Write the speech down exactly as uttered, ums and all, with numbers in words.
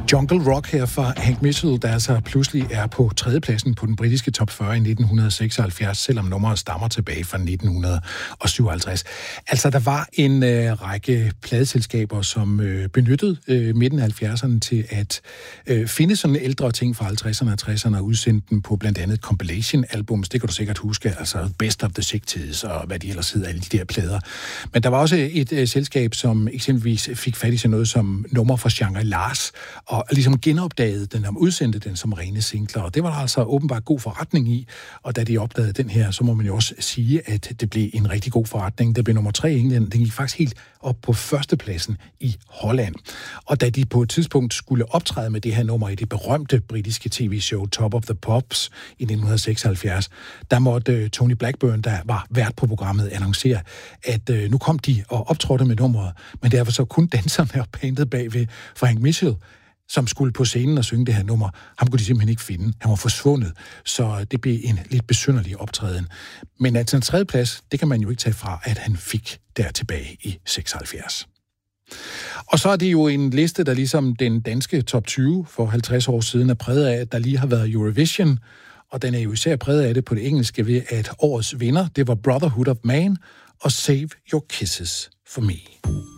Jungle Rock her fra Hank Mitchell, der altså pludselig er på tredjepladsen på den britiske top fyrre i nitten seksoghalvfjerds, selvom nummeret stammer tilbage fra nitten syvoghalvtreds. Altså, der var en øh, række pladeselskaber, som øh, benyttede øh, midten af halvfjerdserne til at øh, finde sådan ældre ting fra halvtredserne og tresserne og udsende dem på blandt andet compilation-albums. Det kan du sikkert huske, altså Best of the sixties og hvad de ellers hedder, alle de der plader. Men der var også et øh, selskab, som eksempelvis fik fat i sådan noget som nummer fra Shangri-Las, og ligesom genopdagede den, og udsendte den som rene singler, og det var der altså åbenbart god forretning i, og da de opdagede den her, så må man jo også sige, at det blev en rigtig god forretning. Det blev nummer tre i England, den gik faktisk helt op på førstepladsen i Holland. Og da de på et tidspunkt skulle optræde med det her nummer i det berømte britiske tv-show Top of the Pops i nitten seksoghalvfjerds, der måtte Tony Blackburn, der var vært på programmet, annoncere, at øh, nu kom de og optrådte med nummeret, men det var så kun danserne og bandet bagved fra Hank Mitchell, som skulle på scenen og synge det her nummer. Ham kunne de simpelthen ikke finde. Han var forsvundet, så det blev en lidt besynderlig optræden. Men altså en tredje plads, det kan man jo ikke tage fra, at han fik der tilbage i seksoghalvfjerds. Og så er det jo en liste, der ligesom den danske top tyve for halvtreds år siden er præget af, at der lige har været Eurovision, og den er jo især præget af det på det engelske ved, at årets vinder, det var Brotherhood of Man og Save Your Kisses for Me.